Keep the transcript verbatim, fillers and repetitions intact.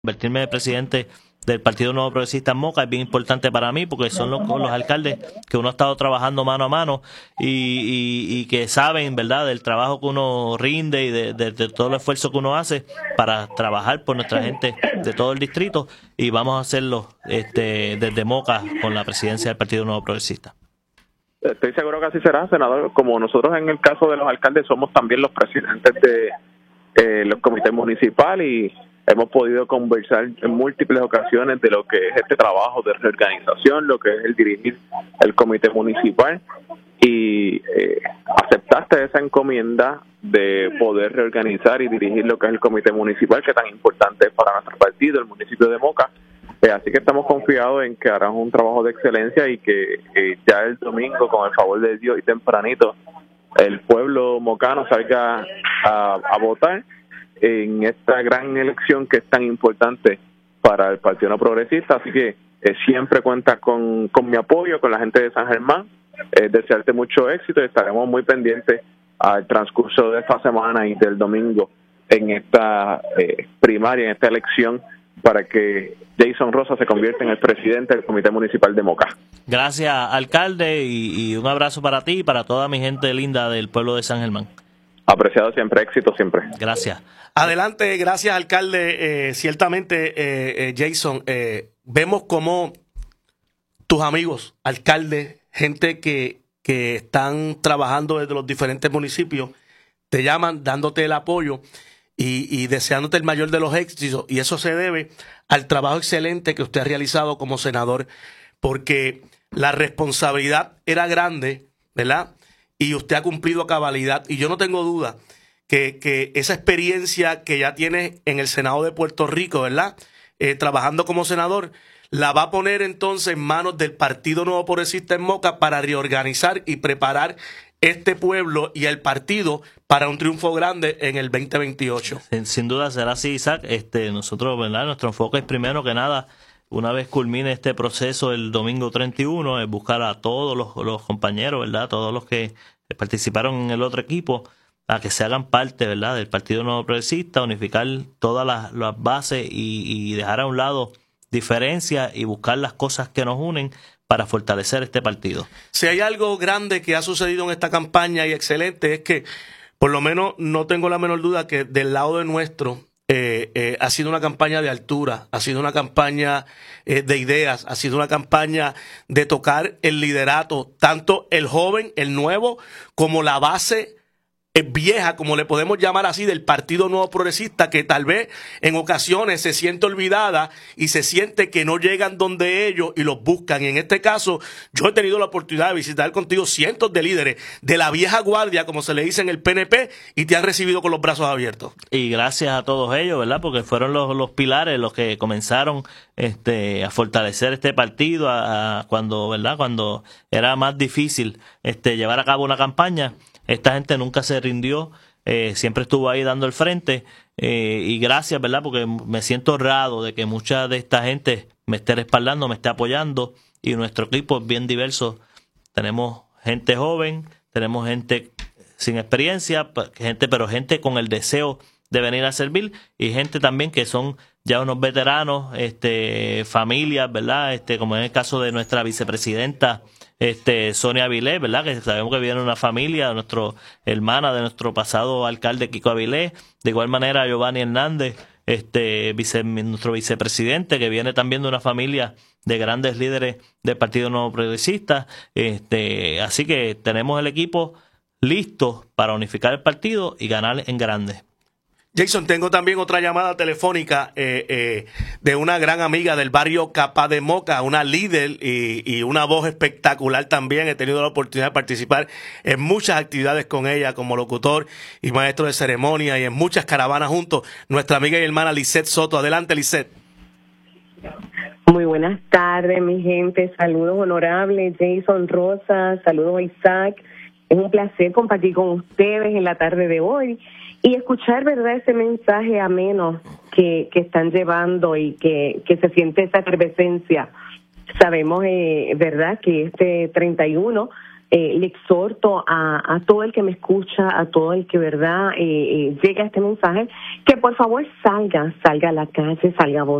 Convertirme en el presidente del Partido Nuevo Progresista en Moca es bien importante para mí porque son los, los alcaldes que uno ha estado trabajando mano a mano y, y, y que saben, ¿verdad?, del trabajo que uno rinde y de, de, de todo el esfuerzo que uno hace para trabajar por nuestra gente de todo el distrito, y vamos a hacerlo este, desde Moca con la presidencia del Partido Nuevo Progresista. Estoy seguro que así será, senador. Como nosotros en el caso de los alcaldes somos también los presidentes de eh, los comités municipales y hemos podido conversar en múltiples ocasiones de lo que es este trabajo de reorganización, lo que es el dirigir el comité municipal, y eh, aceptaste esa encomienda de poder reorganizar y dirigir lo que es el comité municipal, que tan importante es para nuestro partido, el municipio de Moca. Eh, así que estamos confiados en que harán un trabajo de excelencia y que eh, ya el domingo, con el favor de Dios y tempranito, el pueblo mocano salga a, a votar en esta gran elección que es tan importante para el Partido No Progresista. Así que eh, siempre cuentas con, con mi apoyo, con la gente de San Germán. Eh, desearte mucho éxito y estaremos muy pendientes al transcurso de esta semana y del domingo en esta eh, primaria, en esta elección, para que Jason Rosa se convierta en el presidente del Comité Municipal de Moca. Gracias, alcalde, y, y un abrazo para ti y para toda mi gente linda del pueblo de San Germán. Apreciado siempre, éxito siempre. Gracias. Adelante, gracias, alcalde. Eh, ciertamente, eh, eh, Jason, eh, vemos cómo tus amigos, alcaldes, gente que, que están trabajando desde los diferentes municipios, te llaman dándote el apoyo y, y deseándote el mayor de los éxitos, y eso se debe al trabajo excelente que usted ha realizado como senador, porque la responsabilidad era grande, ¿verdad? Y usted ha cumplido a cabalidad, y yo no tengo duda que, que esa experiencia que ya tiene en el Senado de Puerto Rico, ¿verdad?, eh, trabajando como senador, la va a poner entonces en manos del Partido Nuevo Progresista en Moca para reorganizar y preparar este pueblo y el partido para un triunfo grande en el veinte veintiocho. Sin, sin duda será así, Isaac. Este, nosotros, ¿verdad?, nuestro enfoque es primero que nada, una vez culmine este proceso el domingo treinta y uno, es buscar a todos los, los compañeros, ¿verdad?, todos los que participaron en el otro equipo, a que se hagan parte, ¿verdad?, del Partido Nuevo Progresista, unificar todas las, las bases y, y dejar a un lado diferencias y buscar las cosas que nos unen para fortalecer este partido. Si hay algo grande que ha sucedido en esta campaña y excelente, es que por lo menos no tengo la menor duda que del lado de nuestro eh, eh, ha sido una campaña de altura, ha sido una campaña eh, de ideas, ha sido una campaña de tocar el liderato, tanto el joven, el nuevo, como la base es vieja, como le podemos llamar así, del Partido Nuevo Progresista, que tal vez en ocasiones se siente olvidada y se siente que no llegan donde ellos y los buscan. Y en este caso, yo he tenido la oportunidad de visitar contigo cientos de líderes de la vieja guardia, como se le dice en el P N P, y te han recibido con los brazos abiertos. Y gracias a todos ellos, ¿verdad?, porque fueron los, los pilares los que comenzaron este, a fortalecer este partido a, a cuando, ¿verdad?, cuando era más difícil este, llevar a cabo una campaña. Esta gente nunca se rindió, eh, siempre estuvo ahí dando el frente, eh, y gracias, ¿verdad?, porque me siento honrado de que mucha de esta gente me esté respaldando, me esté apoyando, y nuestro equipo es bien diverso. Tenemos gente joven, tenemos gente sin experiencia, gente pero gente con el deseo de venir a servir, y gente también que son ya unos veteranos, este, familias, ¿verdad?, este, como en el caso de nuestra vicepresidenta, Este, Sonia Avilés, ¿verdad?, que sabemos que viene de una familia, nuestro hermana de nuestro pasado alcalde Kiko Avilés. De igual manera, Giovanni Hernández, este, vice, nuestro vicepresidente, que viene también de una familia de grandes líderes del Partido Nuevo Progresista. Este, así que tenemos el equipo listo para unificar el partido y ganar en grande. Jason, tengo también otra llamada telefónica eh, eh, de una gran amiga del barrio Capá de Moca, una líder y, y una voz espectacular también. He tenido la oportunidad de participar en muchas actividades con ella como locutor y maestro de ceremonia y en muchas caravanas juntos. Nuestra amiga y hermana Lisette Soto. Adelante, Lisette. Muy buenas tardes, mi gente. Saludos honorables, Jason Rosa. Saludos a Isaac. Es un placer compartir con ustedes en la tarde de hoy y escuchar, ¿verdad?, ese mensaje ameno que, que están llevando y que, que se siente esa efervescencia. Sabemos, eh, ¿verdad?, que este treinta y uno eh, le exhorto a, a todo el que me escucha, a todo el que, ¿verdad?, eh, eh, llega a este mensaje, que por favor salga, salga a la calle, salga a votar.